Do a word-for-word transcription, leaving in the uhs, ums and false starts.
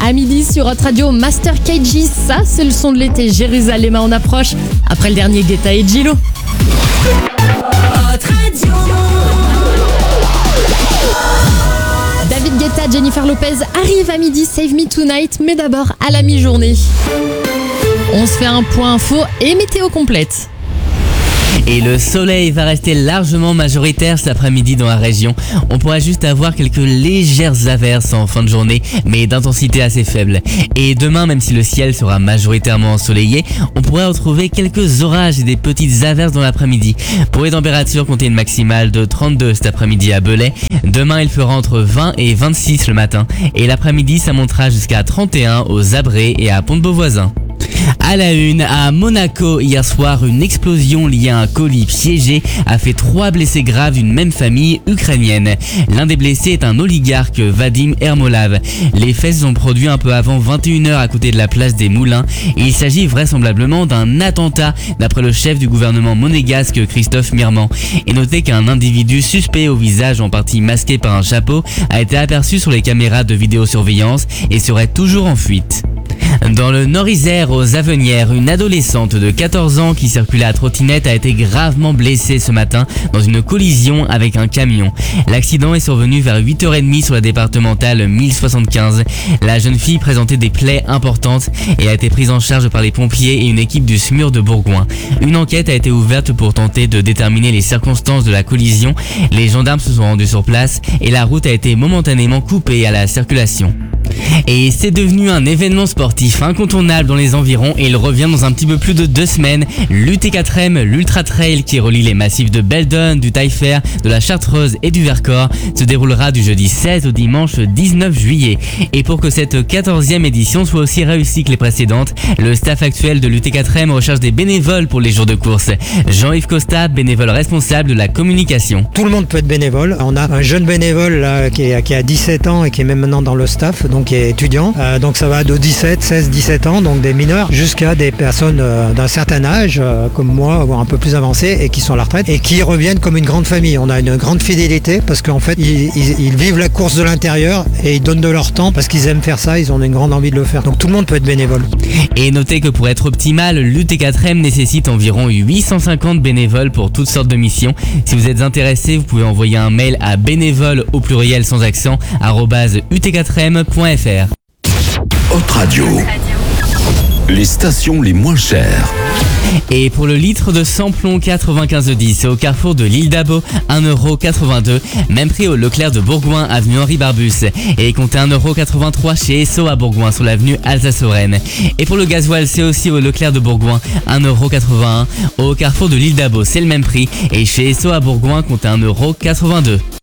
À midi sur Hot Radio, Master K G, ça c'est le son de l'été. Jérusalem en approche, après le dernier Guetta et Gilo. Hot Radio. David Guetta, Jennifer Lopez arrive à midi, Save Me Tonight, mais d'abord à la mi-journée. On se fait un point info et météo complète. Et le soleil va rester largement majoritaire cet après-midi dans la région. On pourra juste avoir quelques légères averses en fin de journée, mais d'intensité assez faible. Et demain, même si le ciel sera majoritairement ensoleillé, on pourrait retrouver quelques orages et des petites averses dans l'après-midi. Pour les températures, comptez une maximale de trente-deux cet après-midi à Belay. Demain, il fera entre vingt et vingt-six le matin. Et l'après-midi, ça montera jusqu'à trente et un aux Abrets et à Pont-de-Beauvoisin. À la une, à Monaco, hier soir, une explosion liée à un colis piégé a fait trois blessés graves d'une même famille ukrainienne. L'un des blessés est un oligarque, Vadim Ermolov. Les faits se sont produits un peu avant vingt et une heures à côté de la place des Moulins et il s'agit vraisemblablement d'un attentat d'après le chef du gouvernement monégasque, Christophe Mirman. Et notez qu'un individu suspect au visage en partie masqué par un chapeau a été aperçu sur les caméras de vidéosurveillance et serait toujours en fuite. Dans le Nord-Isère, aux Avenières, une adolescente de quatorze ans qui circulait à trottinette a été gravement blessée ce matin dans une collision avec un camion. L'accident est survenu vers huit heures trente sur la départementale mille soixante-quinze. La jeune fille présentait des plaies importantes et a été prise en charge par les pompiers et une équipe du S M U R de Bourgoin. Une enquête a été ouverte pour tenter de déterminer les circonstances de la collision. Les gendarmes se sont rendus sur place et la route a été momentanément coupée à la circulation. Et c'est devenu un événement sportif incontournable dans les environs et il revient dans un petit peu plus de deux semaines. L'U T quatre M, l'Ultra Trail qui relie les massifs de Beldon, du Taillefer, de la Chartreuse et du Vercors se déroulera du jeudi seize au dimanche dix-neuf juillet. Et pour que cette quatorzième édition soit aussi réussie que les précédentes, le staff actuel de l'U T quatre M recherche des bénévoles pour les jours de course. Jean-Yves Costa, bénévole responsable de la communication. Tout le monde peut être bénévole. On a un jeune bénévole là, qui, est, qui a dix-sept ans et qui est même maintenant dans le staff, donc qui est étudiant. Euh, donc ça va de dix-sept, seize, dix-sept ans, donc des mineurs, jusqu'à des personnes euh, d'un certain âge, euh, comme moi, voire un peu plus avancées, et qui sont à la retraite, et qui reviennent comme une grande famille. On a une grande fidélité, parce qu'en fait, ils, ils, ils vivent la course de l'intérieur, et ils donnent de leur temps, parce qu'ils aiment faire ça, ils ont une grande envie de le faire. Donc tout le monde peut être bénévole. Et notez que pour être optimal, l'U T quatre M nécessite environ huit cent cinquante bénévoles pour toutes sortes de missions. Si vous êtes intéressé, vous pouvez envoyer un mail à bénévoles au pluriel sans accent, arobase u t quatre m point f r. Hot Radio. Les stations les moins chères. Et pour le litre de samplon quatre-vingt-quinze dix au carrefour de l'île d'Abo, un euro quatre-vingt-deux. Même prix au Leclerc de Bourgoin, avenue Henri Barbus. Et comptez un euro quatre-vingt-trois chez Esso à Bourgoin, sur l'avenue Alsace-Lorraine. Et pour le gasoil, c'est aussi au Leclerc de Bourgoin, un euro quatre-vingt-un. Au carrefour de l'île d'Abo, c'est le même prix. Et chez Esso à Bourgoin, comptez un euro quatre-vingt-deux.